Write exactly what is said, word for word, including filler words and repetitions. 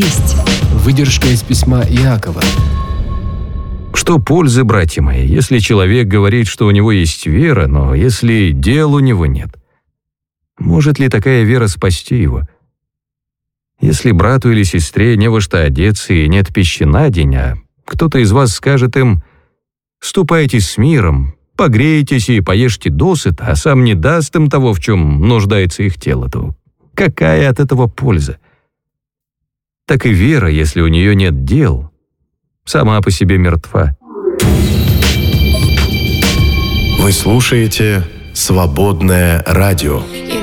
Есть. Выдержка из письма Иакова. Что пользы, братья мои, если человек говорит, что у него есть вера, но если дел у него нет? Может ли такая вера спасти его? Если брату или сестре не во что одеться и нет пищи на день, а кто-то из вас скажет им: «Ступайте с миром, погрейтесь и поешьте досыта», а сам не даст им того, в чем нуждается их тело, то какая от этого польза? Так и вера, если у нее нет дел, сама по себе мертва. Вы слушаете «Свободное радио».